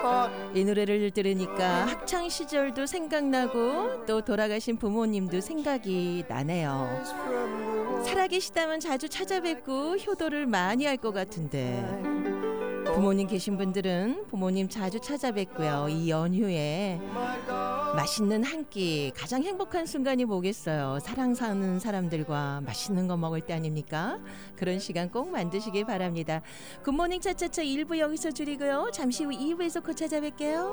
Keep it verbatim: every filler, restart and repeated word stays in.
이 노래를 들으니까 학창 시절도 생각나고 또 돌아가신 부모님도 생각이 나네요. 살아계시다면 자주 찾아뵙고 효도를 많이 할 것 같은데 부모님 계신 분들은 부모님 자주 찾아뵙고요. 이 연휴에 맛있는 한 끼, 가장 행복한 순간이 뭐겠어요. 사랑 사는 사람들과 맛있는 거 먹을 때 아닙니까? 그런 시간 꼭 만드시길 바랍니다. 굿모닝 차차차 일 부 여기서 줄이고요. 잠시 후 이 부에서 곧 찾아뵐게요.